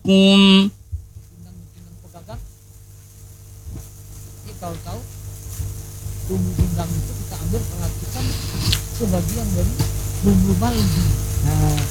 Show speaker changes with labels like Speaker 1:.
Speaker 1: pindang-pindang pegagan. Ini kau tahu bumbu pindang itu kita ambil perhatikan sebagian dari bumbu baldi. Nah,